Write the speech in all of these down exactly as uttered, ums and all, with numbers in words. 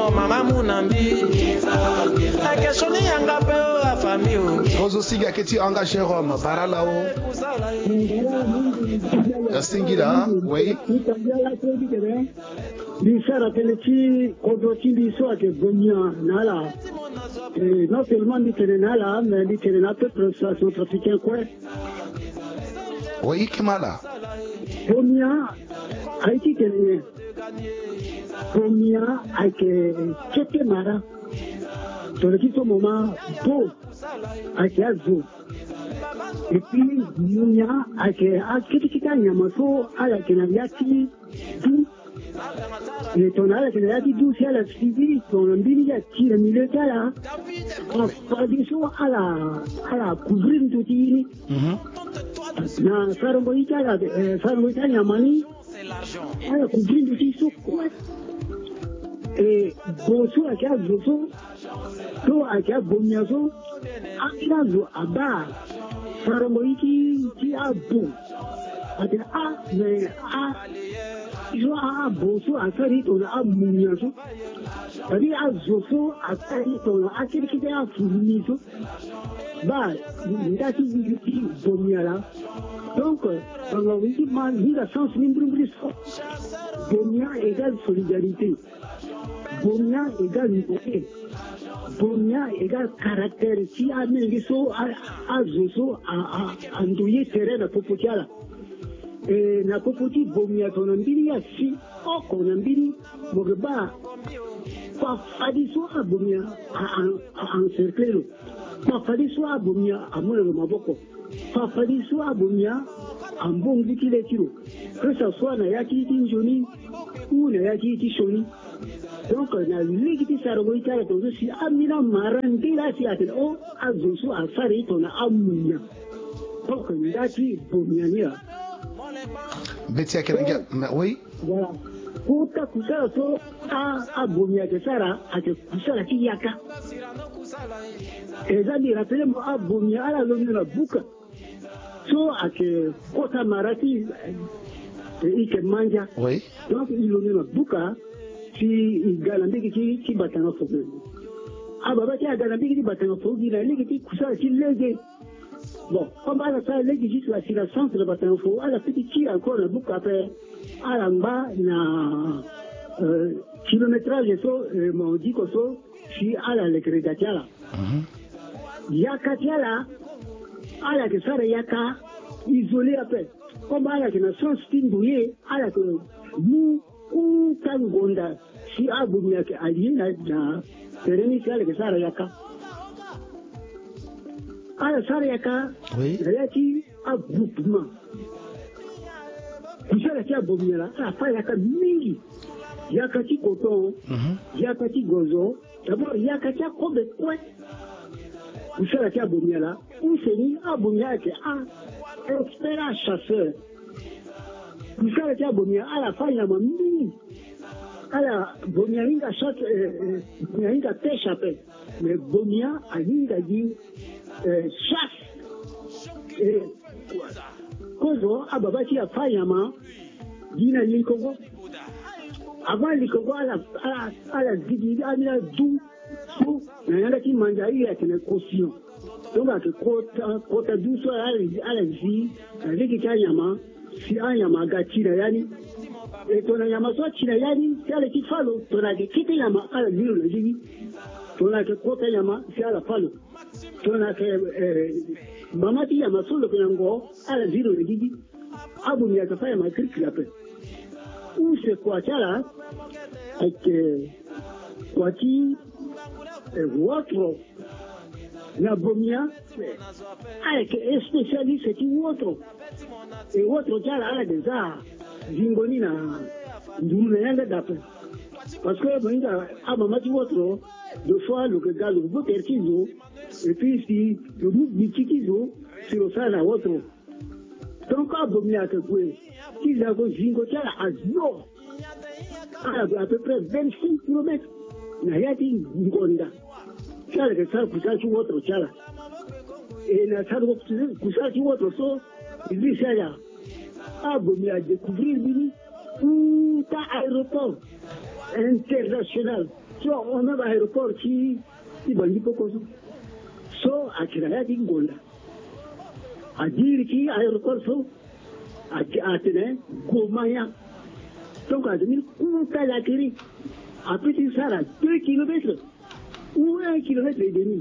Maman Mounambi. La question n'est pas pour la famille. Vous aussi, qui est engagé Rome, Baralao. La Singila, oui. L'Isara Telechi, Kodoti, l'Isra que Bonia, Nala. Non seulement l'Itéré Nala, mais l'Itéré Nala, peuple centrafricain, quoi. Oui, Kimala. Bonia, Haïti, Kenya. Bonia, avec Tchèque Mara. Dans le petit moment, beau, avec Azo. Et puis, Bonia, avec Akitikita Yamaso, à la Kenayati, tout. Et ton ala que la dit douce à la civile, ton ambili a tiré mille là, on fait des choses à la, à la couvrir tout ini. Na Saramboïta, la Saramboïta Yamani, à la couvrir tout isso, quoi. Et Bosso à quatre Bosso, to à quatre Bomiazo, à Nazo à bas, Saramboïti, qui a beau. À dire, ah, mais, ah, ils ont un bosso à faire ton amouniazo. C'est-à-dire, à zoso à faire ton activité à fournizo. Bah, il y a qui dit bomiala. Donc, dans le régime, il y a sens d'imprimer ça. Bomia égale solidarité. Bomia égale unité. Bomia égale caractère. Si à Mengiso, à zoso, à andouiller terrain de Popotiala. Et na popoti bomia tonambili ya si oko nambili mogeba pa fadiso a bomia a encercler pa fadiso a bomia a mona maboko pa fadiso a bomia a mbongi kile kilo que ça soit na yaki tinjoni ou na yaki tishoni. Donc na ligi sarboita la tozo si amina marandi la si atel o azusu a fari tona amunya. Donc ndati bomia nia. Betty Akerenga, oui. Voilà. Pour ta kusala so a bomia de sara a te kusala ki yaka. Et ça dit rappelez moi a bomia ala lo na buka. So a ke kota marati e ke manja. Oui. Donc il lo na buka si galambi ki ki batana fo. A baba ki galambi ki batana fo gi la ligi ki kusala ki lege. Bon, comme à la salle, les guichets, la circulation de la bataille, il à la petite qui encore le bouc après, à l'amba, na kilométrage, et mon dit que so, si à la lecrédatiala. Yakatiala, à la que ça, yaka, isolé après. Comme à la que nation stimbouillée, à la que nous, ou tangonda, si à Boumia, allié, na, terrain, à la que ça, yaka. À la Sariaka, il y a qui a groupement. Vous savez qu'il y a Bomiala, à la fin, il y a qu'un mille. Il y a qu'un petit coton, il y a qu'un petit gozo. D'abord, il y a qu'un petit coton de quoi. Vous savez qu'il y a Bomiala, où c'est mis à Bomiala qui est un expert chasseur. Vous savez qu'il y a Bomiala, à la fin, il y a un mille. À la Bomiala, il y a chasse, il y a pêche à paix. Mais Bomiala, il y a dit, chasse et kozo ababati ya fayama dina likogo avant likogo ala ala ala zigi ala du so na yanda ki manja iya tene caution donc à kota kota du so ala ala zi liki kanyama si anyama gachira yani e tona yama so chira yani kale ki falo tona ke kiti yama ala ziro na zigi tona ke kota yama si ala falo. Tona ke mamati ya masolo kwenye ala zero le gigi abu ni akafanya makriki hapo use kwa chala ake kwa ti wotro na bomia ake spécialiste ti wotro e wotro chala ala deza zingoni na ndumuna yanga dapo parce que moinga amamati wotro deux fois le gars le beau perkizo. Et puis, si le groupe du Tikizo, c'est le faire à autre. Donc, à Bomia, s'ils avaient Zingotia à nord, à peu près vingt-cinq kilomètres, il n'y a pas de Ngonda. Ça, c'est ça, pour ça, tu vois autre chose. Et la salle pour ça, tu vois autre chose, il dit ça, là. À Bomia, découvrir, lui, tout un aéroport international. so on a aéroport qui qui bandi poko so akira di gonda a dire qui aéroport so a atene gomaya donc à deux où t'as la kiri à petit sara deux kilomètres ou un kilomètre et demi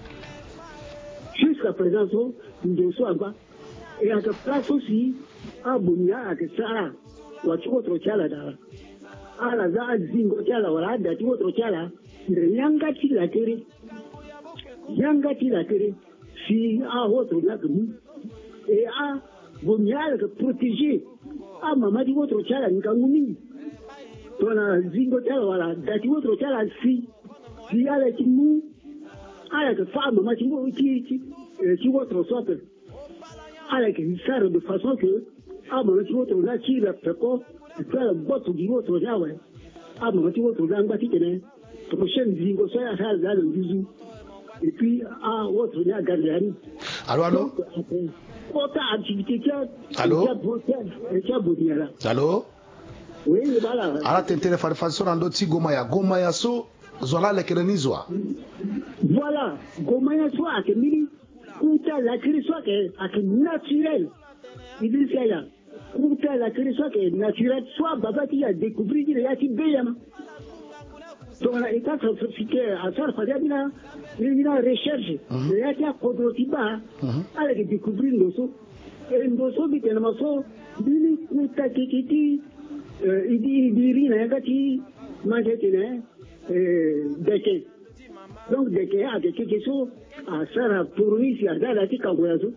jusqu'à présent so nous sommes pas et à la place aussi à Bunia à Sara ou à Chotro Chala da à la za zingo Chala wala da Chotro Chala yanga ti la kiri yanga ti la kiri si à autre là que nous et à Bunia que protéger à maman di Chotro Chala ngangumi tona zingo Chala wala da Chotro Chala si si à la timu à la que femme maman ti ti ti Chotro sope avec une serre de façon que à mon petit autre là qui la préco faire le botte du autre là ouais à mon petit autre là ngati tene prochaine zingo so ya ça là le bisou et puis à autre là garder allô allô autre activité qui allô qui a bouti là allô oui voilà ala tentele farfaso ndo ti goma ya goma ya so zola le kerenizwa voilà goma ya so akemili kuta la crise que est naturel il dit ça là kuta la crise que est naturel soit baba qui a découvert qu'il y a qui béyama donc la état sophistiqué à ça faisait bien une recherche il y a qui a prototypa avec découvrir ndoso et ndoso bi tellement so bini kuta kiti il dit il dit rien ngati majetine euh deke donc dès qu'il y a quelque chose à faire pour lui si à la tika goyazo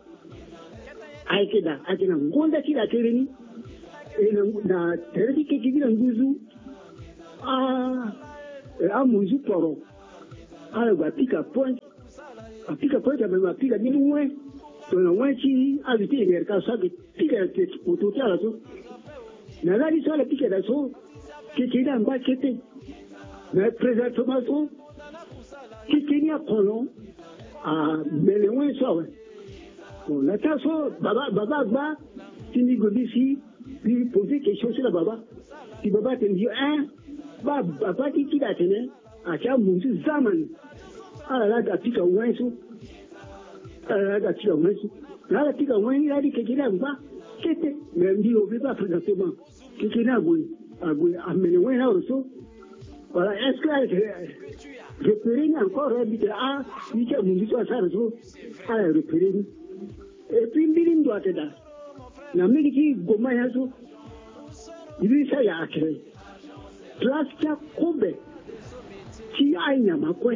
aikeda akina ngonda kila tereni et na tereni ke kibira nguzu a a muzu poro a ba pika point a pika point ba pika ni mwe to na wanchi a vite ne ka sa pika ke pototia la so na la ni so la pika da so ke kida mba kete mais présentement so qui tenait colon à Méléouin Sowe. On a tant so, Baba, Baba, Baba, tu n'y go d'ici, puis poser question sur la Baba. Si Baba te dit, hein, Baba, Baba, qui l'a tenu, à Chia Moussou Zaman. Ah là, la tika ouin sou. Ah là, la tika ouin sou. Là, la tika ouin, il a dit que tu n'as pas, qu'était, mais il dit, on ne peut pas présentement, que tu n'as pas, à Méléouin là aussi. Voilà, est-ce que je peux encore habiter à huit heures minutes à ça, à la repérer. Et puis, il doit être là. La médecine, Goma Yazo, il dit ça, il y a à créer. Place qui a combé, qui a une amakwe.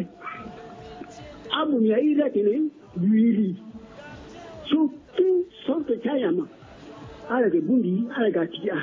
Abounia, il a tenu, lui, sur tout sorte de Kayama. À la Bundi, à la Gatia,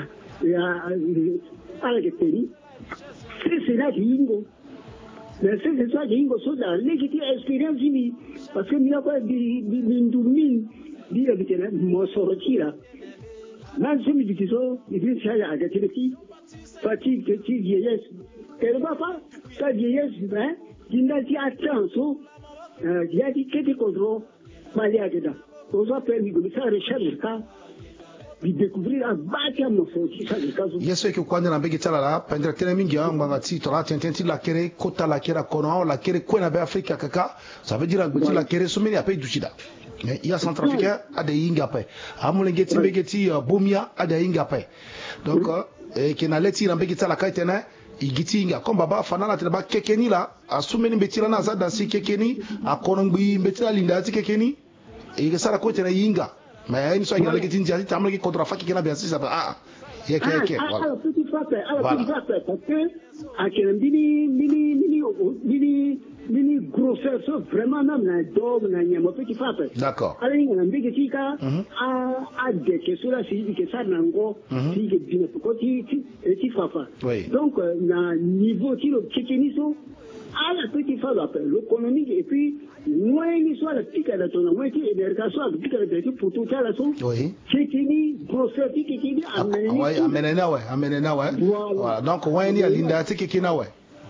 à la Gateni. C'est là qu'il y a mais c'est ça qu'il y a une chose légitime expérience parce que nous avons dit mindumin dit habiter là moi sorti là là je me dis que ça il dit ça à gâter fatigue petit vieillesse elle va pas ta vieillesse hein il n'a dit attention il y a dit que des contrôles malia dedans on va faire une recherche ça di découvrir a bâti mo so ci sa di caso yeso ke kwanda na begi tala la pendra tele mingi ya ngwa ti tola tententi la kere kota la kera kono la kere kwena be Afrika kaka ça veut dire que la kere someni a pe duchida mais il y a centrafricain a de yinga pe amule ngeti begeti bomia a de yinga pe donc e ke na leti na begi tala kaitena igiti inga comme baba fanala tele ba kekeni la asumeni betila na za dansi kekeni a kono ngbi betila linda ti kekeni e ke sara ko tena yinga mais une fois qu'il y a les gens qui t'amènent qui contrefont qui n'a bien si ça va ah il y a qui alors petit frappe alors petit frappe parce que à quel mini mini mini mini mini grosseur ça vraiment même na dog na nyama petit frappe d'accord alors il y a un big tika a a de que cela si que ça nango si que bien pour ti ti frappe donc na niveau ti le petit so à la petite frappe l'économie et puis moi ni soit la pique à la tonne moi qui est derrière ça la pique à la pour tout ça là son oui c'est qui grosseur qui qui dit amenena ouais amenena ouais voilà donc ouais ni alinda ti qui na ouais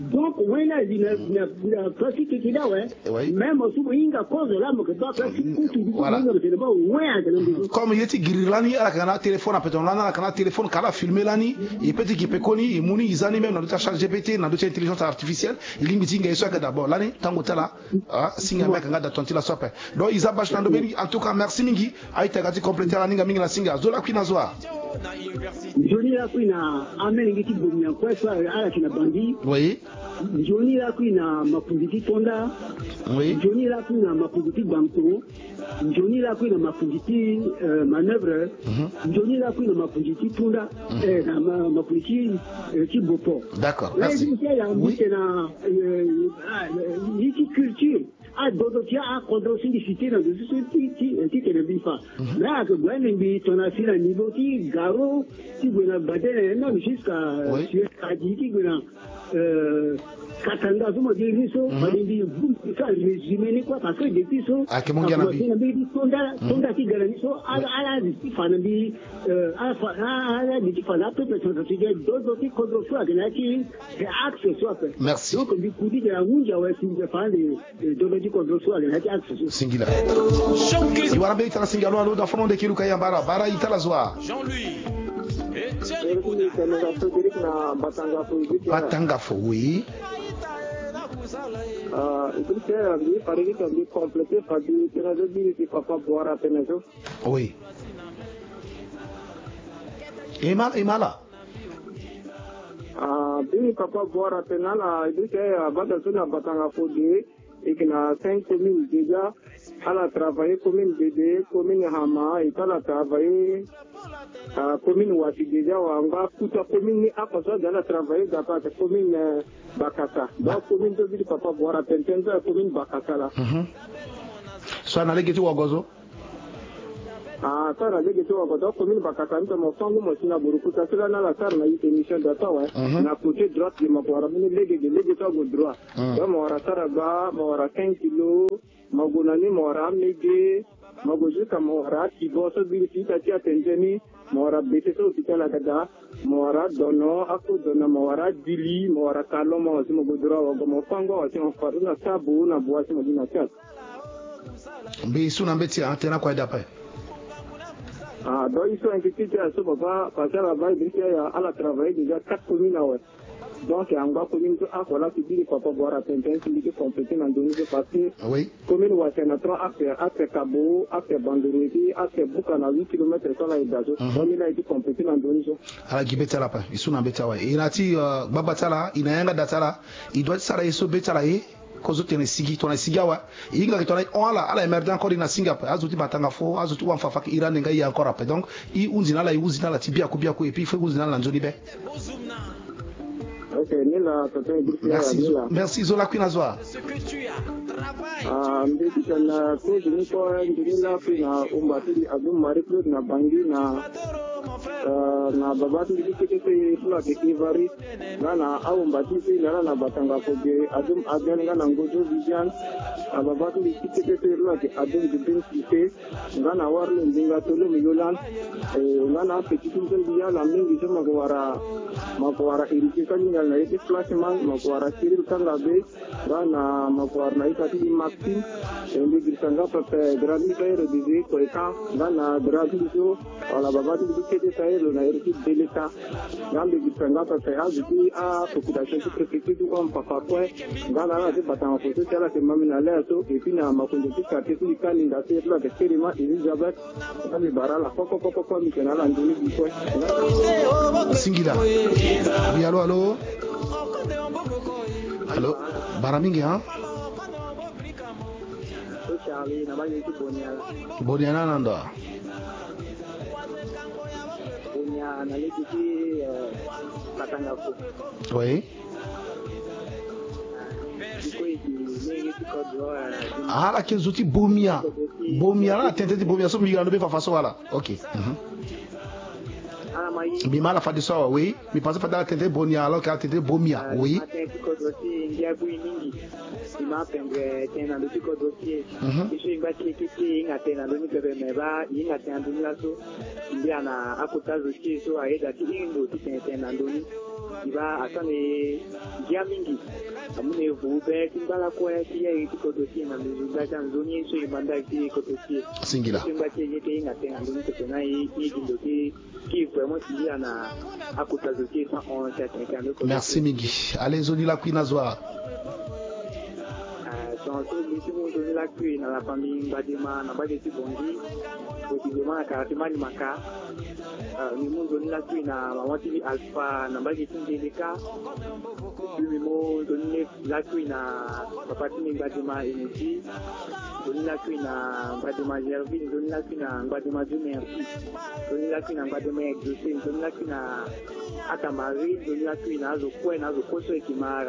Donc, ouais, là, il a pratique qui est là, ouais. Même si vous avez cause là, mais que pas pratique, voilà. Comme il était grilani, à la téléphone, à péton, à la téléphone, à la filmer l'année, il peut dire qu'il coni, il mouni, ils animent dans le chat G P T, dans le intelligence artificielle, il limite, il y a d'abord l'année, tant que là, ah, singa mec, un gars d'attendre la sope. Donc, ils abattent dans le en tout cas, merci Mingi, a été gâté compléter la ninga minga singa, zola qui n'a zoa. Johnny la kuina amene ngiti bomia kwa sa ala kina bandi. Oui. Johnny la kuina mapunditi tonda. Oui. Johnny la kuina mapunditi banko. Johnny la kuina mapunditi manœuvre. Johnny la kuina mapunditi tonda. Eh na mapunditi kibopo. D'accord. Merci. Oui. Na euh culture. A dodo tia a kodro sindicité dans de ce petit petit de bifa. Là que ben bi ton a fila niveau ti garo ti buena badene non jusqu'à jusqu'à dit qui buena euh katanga somo di riso bali bi bum ka résumé ni quoi parce que depuis so a que mon gars bi bi tonda tonda ti garani so ala ala di fana bi euh ala ala di fana peut être ti de dodo ti kodro so agna ti et axe so après. Merci. Donc bi kudi de la munja ouais si je parle de dodo ti kodro so agna ti axe so. Singila. Iwara be itala singalo alo da fono de kiluka ya bara bara itala zwa. Jean-Louis. Batanga fo, oui. Il faut par exemple compléter par du que papa boire à peine. Oui. Et mal, et mal. Ah, bien papa boire à peine là, il dit que Batasuna Batanga fo et qu'il a cinq communes déjà. Elle a travaillé commune Dédé, commune Hama, et elle a travaillé à commune Ouati déjà, on va toute la commune à cause de la travailler dans la commune Bakassa. Donc, commune de Ville Papa Boire à Tenten, la commune Bakassa là. Ça n'a pas été Ouagozo? Ah, ça n'a pas été Ouagozo, commune Bakassa, nous sommes ensemble, nous sommes à Bourou, ça sera dans la salle, on a eu une émission de temps, ouais. On a côté droite de ma boire, on a légué, légué, au droit. Donc, on aura Saraba, on aura cinq kilos. Magonani mora mege magoju kamora kiboso bilisi tati atenzeni mora beteso hospital agada mora dono ako dono mora dili mora kalo mo simo godro wa mo pango simo faruna sabu na bua simo dina chat mbe suna mbeti antena kwa dape ah do iso enquête ya so papa passer la balle bilisi ya ala travailler déjà quatre communes ouais. Donc, en bas, commune de A, voilà, qui dit que papa boire à Tintin, qui dit compléter dans le parce que commune Ouassénatron, après, après Cabo, après Banderouti, après Boukana, huit kilomètres sur la Idazo. Donc, il a été complété dans le jeu. Alors, qui bêta là, pas, ils sont en bêta, ouais. Il a dit, Babatala, il a un gars d'Atala, il doit être salarié sur bêta là, kozo tene sigi tona sigawa inga kitona ala ala emerda encore ina Singapore azuti batanga fo azuti wa mfafa Iran nga ya encore après donc i unzina la uzina la tibia kubia ko et puis faut uzina la nzoni be. Ok, Nila, merci, merci Zola Kwinazwa. Ah, ndi kana ko jini ko ndiri la fina umbati adu mari club na bangi na na babatu ndi kike ke fula ke ivari na na au mbati ke na na batanga ko je adu agan na ngojo vision babatu ndi kike ke fula ke adu ndi kike na na warlo ndinga tolo miyolan na na petitu ndia na mingi sema ko wara makwara irrigation na ite placement makwara siril kanga be na makwara na ita ti maxim endi gisanga pe grandi tayro dizi ko eka na grandi so wala babatu di kete tayro na irki delita ngambe gisanga pe aziti a population qui préfecture du on papa ko ngana na se batanga ko se tala se mamina le so et puis na makunde ti kate ti kani nda se la de kerima Elizabeth na barala koko koko ko mi kana la nduni bi ko Singila. Oui, allô, allô. Allô, Baramingi, hein? Boniana Nanda. Oui. Ah, la kezuti Bomia. Bomia, la tente de Bomia, so mi gando be fa faso wala. OK. Bima la fa de ça, oui. Mi pense pas dans la tente Bonia alors qu'à tente Bomia, oui. Bima pendre tena do tiko dossier. Iso ingati kiti ingate na doni bebe meba, ingate anduni laso. Ndia na akuta dossier so aida ti indo ti tena doni. il va attendre Diamingi. Amune Vube, Kimbala Koya, qui est Kotosi, dans les Zoni, sur les mandats qui est Kotosi. Singila. Kimbati était à terre, donc c'est un aïe qui est vraiment lié à Kotazoki en quatre-vingt-quinze. Merci Migi. Allez, Zoni la Quinazoa. Zoni la Quina, dans la famille Badima, n'a pas de Bondi, possiblement à Karatimani Maka. Mimo Zoni la Quina, Mawati Alpha, n'a pas de Tindeka. Mimo Zoni la Quina, Papatini Badima Emuti. Zoni la Quina, Badima Gervin, Zoni la Quina, Badima Jumerci. Zoni la Quina, Badima Exaucé, Zoni la Quina, Atamari, Zoni la Quina, Zokoen, Zokoso Ekimara.